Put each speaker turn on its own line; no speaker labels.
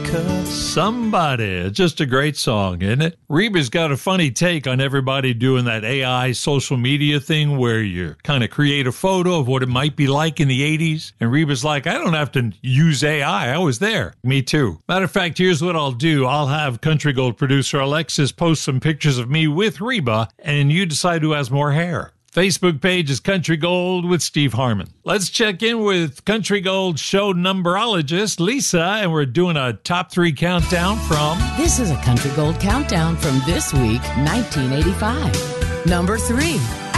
Somebody. Just a great song, isn't it? Reba's got a funny take on everybody doing that AI social media thing where you kind of create a photo of what it might be like in the 80s. And Reba's like, I don't have to use AI. I was there. Me too. Matter of fact, here's what I'll do. I'll have Country Gold producer Alexis post some pictures of me with Reba, and you decide who has more hair. Facebook page is Country Gold with Steve Harmon. Let's check in with Country Gold show numberologist Lisa, and we're doing a top 3 countdown from...
This is a Country Gold countdown from this week, 1985. Number 3.